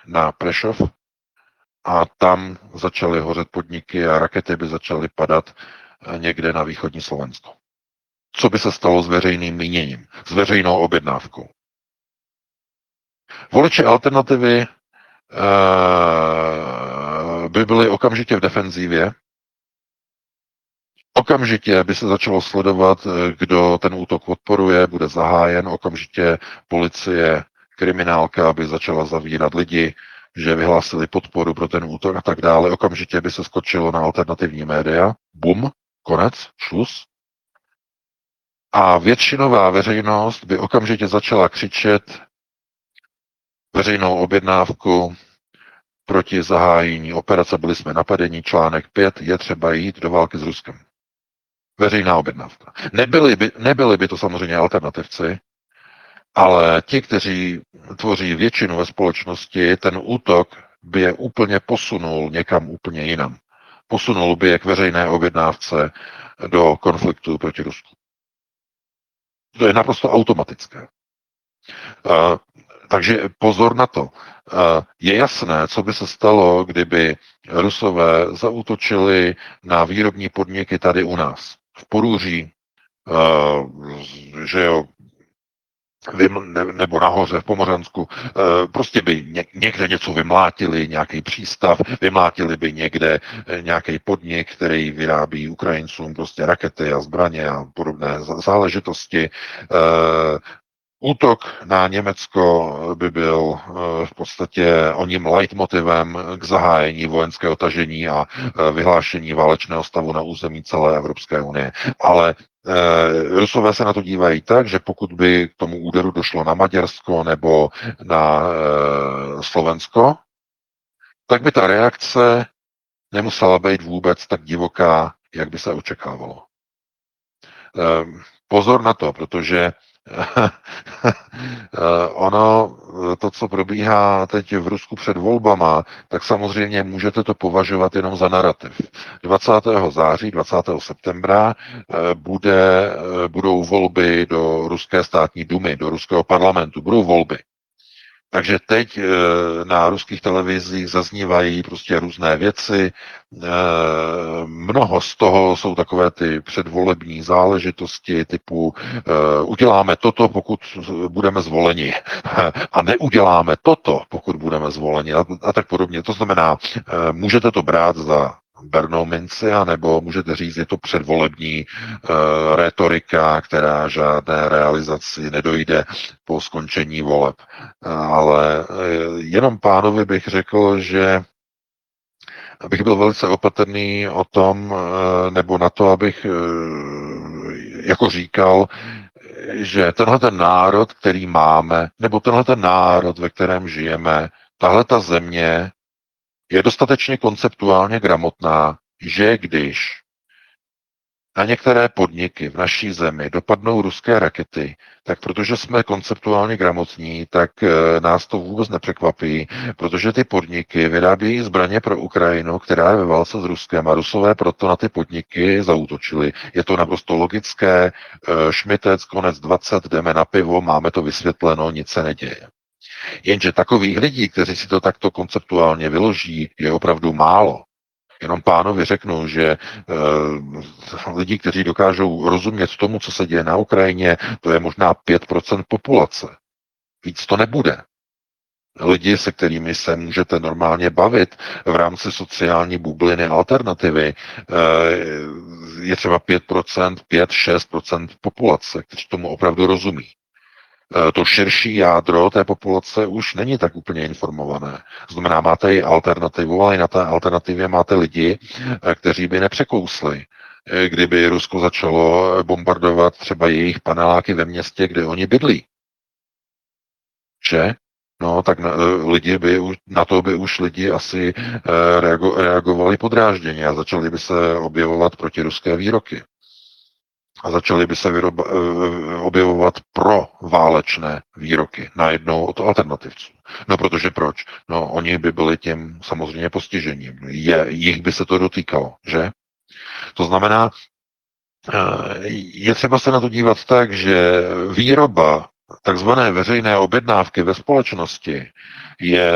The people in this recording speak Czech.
na Prešov a tam začaly hořet podniky a rakety by začaly padat někde na východní Slovensko. Co by se stalo s veřejným míněním, s veřejnou objednávkou? Voliči Alternativy by byli okamžitě v defenzívě, okamžitě by se začalo sledovat, kdo ten útok podporuje, bude zahájen, okamžitě policie, kriminálka by začala zavírat lidi, že vyhlásili podporu pro ten útok a tak dále. Okamžitě by se skočilo na alternativní média. Bum, konec, šluz. A většinová veřejnost by okamžitě začala křičet veřejnou objednávku proti zahájení operace, byli jsme napadeni, článek 5, je třeba jít do války s Ruskem. Veřejná objednávka. Nebyli by to samozřejmě alternativci, ale ti, kteří tvoří většinu ve společnosti, ten útok by je úplně posunul někam úplně jinam. Posunul by je k veřejné objednávce do konfliktu proti Rusku. To je naprosto automatické. Takže pozor na to. Je jasné, co by se stalo, kdyby Rusové zaútočili na výrobní podniky tady u nás. V Porúří, že jo, nebo nahoře v Pomořansku, prostě by někde něco vymlátili, nějaký přístav, vymlátili by někde nějaký podnik, který vyrábí Ukrajincům prostě rakety a zbraně a podobné záležitosti. Útok na Německo by byl v podstatě oním leitmotivem k zahájení vojenského tažení a vyhlášení válečného stavu na území celé Evropské unie. Ale Rusové se na to dívají tak, že pokud by k tomu úderu došlo na Maďarsko nebo na Slovensko, tak by ta reakce nemusela být vůbec tak divoká, jak by se očekávalo. Pozor na to, protože ono, to, co probíhá teď v Rusku před volbama, tak samozřejmě můžete to považovat jenom za narrativ. 20. září, 20. septembra budou volby do ruské státní dumy, do ruského parlamentu, budou volby. Takže teď na ruských televizích zaznívají prostě různé věci. Mnoho z toho jsou takové ty předvolební záležitosti typu uděláme toto, pokud budeme zvoleni a neuděláme toto, pokud budeme zvoleni a tak podobně. To znamená, můžete to brát za bernou minci, anebo můžete říct, je to předvolební retorika, která žádné realizaci nedojde po skončení voleb. Ale jenom pánovi bych řekl, že bych byl velice opatrný o tom, nebo na to, abych jako říkal, že tenhle ten národ, který máme, nebo tenhle ten národ, ve kterém žijeme, tahle ta země je dostatečně konceptuálně gramotná, že když na některé podniky v naší zemi dopadnou ruské rakety, tak protože jsme konceptuálně gramotní, tak nás to vůbec nepřekvapí, protože ty podniky vyrábějí zbraně pro Ukrajinu, která je ve válce s Ruskem a Rusové proto na ty podniky zaútočili. Je to naprosto logické, šmitec, konec 20, jdeme na pivo, máme to vysvětleno, nic se neděje. Jenže takových lidí, kteří si to takto konceptuálně vyloží, je opravdu málo. Jenom pánovi řeknu, že lidi, kteří dokážou rozumět tomu, co se děje na Ukrajině, to je možná 5% populace. Víc to nebude. Lidi, se kterými se můžete normálně bavit v rámci sociální bubliny alternativy, je třeba 5%, 5-6% populace, kteří tomu opravdu rozumí. To širší jádro té populace už není tak úplně informované. Znamená, máte i alternativu, ale i na té alternativě máte lidi, kteří by nepřekousli, kdyby Rusko začalo bombardovat třeba jejich paneláky ve městě, kde oni bydlí. Že? No, tak na to by už lidi asi reagovali podrážděně a začali by se objevovat protiruské výroky. A začaly by se objevovat proválečné výroky najednou od alternativců. No protože proč? No oni by byli tím samozřejmě postižením. Jich by se to dotýkalo, že? To znamená, je třeba se na to dívat tak, že výroba takzvané veřejné objednávky ve společnosti je